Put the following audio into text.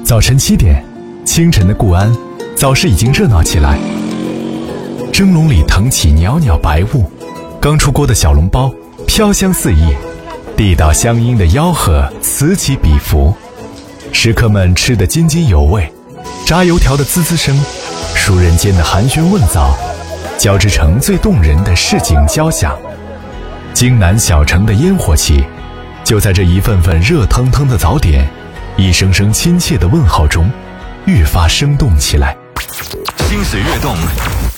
早晨7点，清晨的固安早市已经热闹起来。蒸笼里腾起袅袅白雾，刚出锅的小笼包飘香四溢，地道乡音的吆喝此起彼伏，食客们吃得津津有味，炸油条的滋滋声，熟人间的寒暄问早，交织成最动人的市井交响。京南小城的烟火气，就在这一份份热腾腾的早点，一声声亲切的问候中，愈发生动起来。 心水跃动，